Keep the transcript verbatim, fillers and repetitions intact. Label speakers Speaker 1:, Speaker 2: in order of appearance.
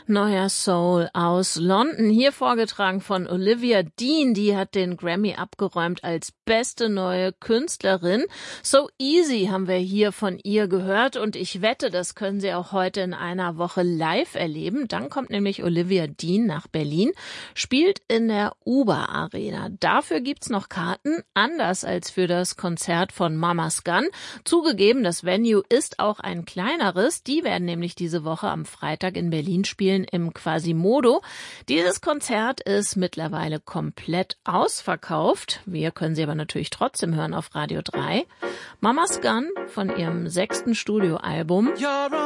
Speaker 1: Neuer Soul aus London, hier vorgetragen von Olivia Dean. Die hat den Grammy abgeräumt als beste neue Künstlerin. So Easy haben wir hier von ihr gehört und ich wette, das können Sie auch heute in einer Woche live erleben. Dann kommt nämlich Olivia Dean nach Berlin, spielt in der Uber Arena. Dafür gibt's noch Karten, anders als für das Konzert von Mama's Gun. Zugegeben, das Venue ist auch ein kleineres. Die werden nämlich diese Woche am Freitag in Berlin spielen im Quasimodo. Dieses Konzert ist mittlerweile komplett ausverkauft. Wir können sie aber natürlich trotzdem hören auf Radio drei. Mama's Gun von ihrem sechsten Studioalbum.